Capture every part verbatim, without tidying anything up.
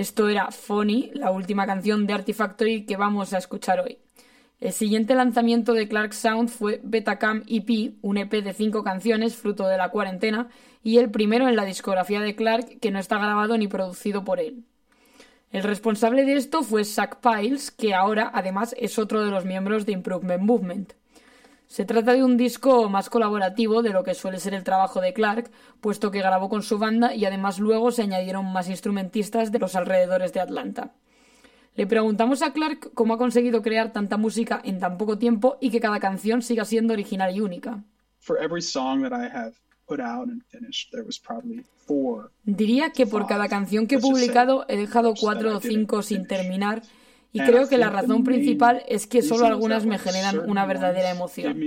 Esto era Funny, la última canción de Artifactory que vamos a escuchar hoy. El siguiente lanzamiento de Clark Sound fue Betacam E P, un E P de cinco canciones fruto de la cuarentena y el primero en la discografía de Clark que no está grabado ni producido por él. El responsable de esto fue Zach Piles, que ahora además es otro de los miembros de Improvement Movement. Se trata de un disco más colaborativo de lo que suele ser el trabajo de Clark, puesto que grabó con su banda y además luego se añadieron más instrumentistas de los alrededores de Atlanta. Le preguntamos a Clark cómo ha conseguido crear tanta música en tan poco tiempo y que cada canción siga siendo original y única. For every song that I have put out and finished, there was probably four. Diría que por cada canción que he publicado he dejado cuatro o cinco sin terminar y creo que la razón principal es que solo algunas me generan una verdadera emoción.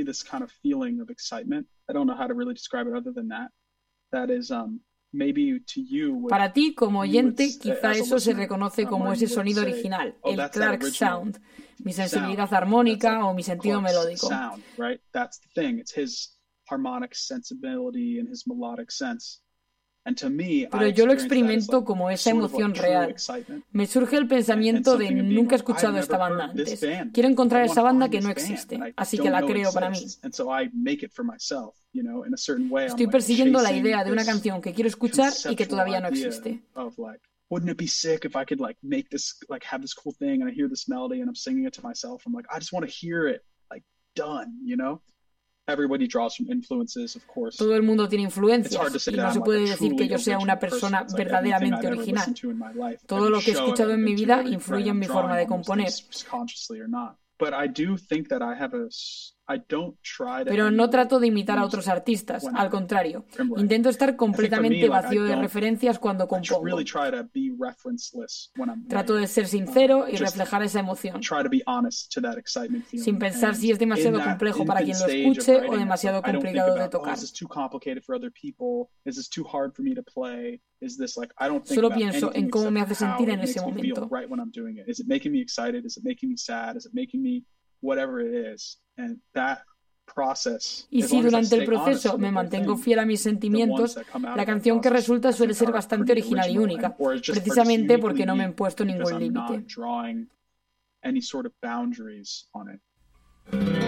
Para ti, como oyente, quizá eso se reconoce como ese sonido original, el Clark Sound, mi sensibilidad armónica o mi sentido melódico. Pero yo lo experimento como esa emoción real. Me surge el pensamiento de nunca he escuchado esta banda antes. Quiero encontrar esa banda que no existe, así que la creo para mí. Estoy persiguiendo la idea de una canción que quiero escuchar y que todavía no existe. Wouldn't it be sick if I could like make this, like have this cool thing and I hear this melody and I'm singing it to myself. I'm like, I just want to hear it like done, you know? Everybody draws from influences, of course. Todo el mundo tiene influencias y no se puede decir que yo sea una persona verdaderamente original. Todo lo que he escuchado en mi vida influye en mi forma de componer. Pero no trato de imitar a otros artistas, al contrario. Intento estar completamente vacío de referencias cuando compongo. Trato de ser sincero y reflejar esa emoción, sin pensar si es demasiado complejo para quien lo escuche o demasiado complicado de tocar. Solo pienso en cómo me hace sentir en ese momento. Y si durante el proceso me mantengo fiel a mis sentimientos, la canción que resulta suele ser bastante original y única, precisamente porque no me he impuesto ningún límite.